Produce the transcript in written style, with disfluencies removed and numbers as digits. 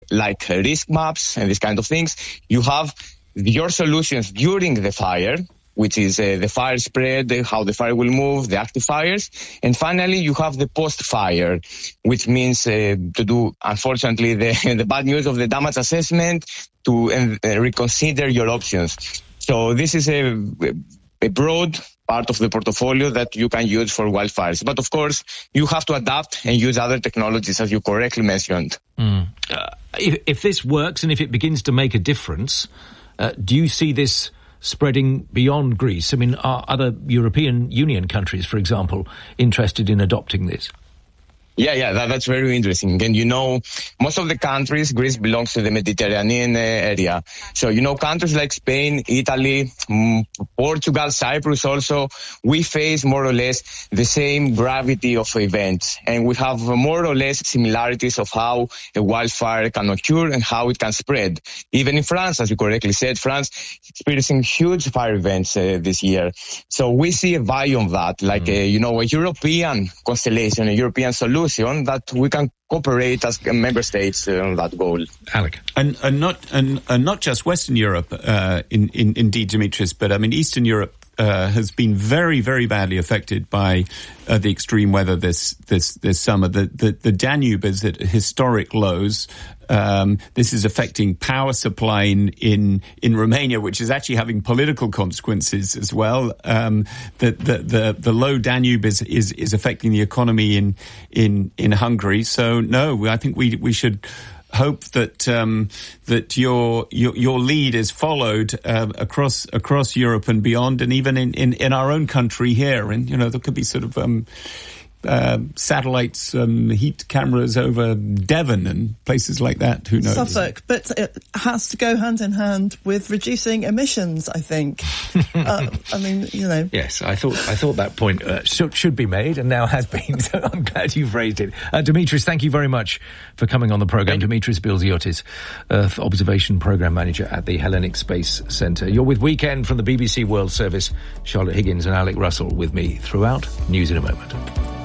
like risk maps and these kind of things. You have your solutions during the fire, which is the fire spread, how the fire will move, the active fires. And finally, you have the post-fire, which means to do, unfortunately, the bad news of the damage assessment to reconsider your options. So this is a broad part of the portfolio that you can use for wildfires. But of course, you have to adapt and use other technologies, as you correctly mentioned. If this works and if it begins to make a difference, do you see this spreading beyond Greece? I mean, are other European Union countries, for example, interested in adopting this? Yeah, that's very interesting. And most of the countries, Greece belongs to the Mediterranean area. So, countries like Spain, Italy, Portugal, Cyprus also, we face more or less the same gravity of events. And we have more or less similarities of how a wildfire can occur and how it can spread. Even in France, as you correctly said, France is experiencing huge fire events this year. So we see a value on that, like, a European constellation, a European solution that we can cooperate as member states on that goal. Alec. And not just Western Europe, indeed, Dimitris, but I mean Eastern Europe has been very, very badly affected by the extreme weather this summer. The Danube is at historic lows. This is affecting power supply in Romania, which is actually having political consequences as well. The low Danube is affecting the economy in Hungary. So no, I think we should hope that your lead is followed across Europe and beyond, and even in our own country here. And there could be sort of satellites, heat cameras over Devon and places like that. Who knows? Suffolk, but it has to go hand in hand with reducing emissions, I think. Yes, I thought that point should be made, and now has been. So I'm glad you've raised it. Dimitris, thank you very much for coming on the programme. Dimitris Bilziotis, Earth Observation Programme Manager at the Hellenic Space Centre. You're with Weekend from the BBC World Service. Charlotte Higgins and Alec Russell with me throughout. News in a moment.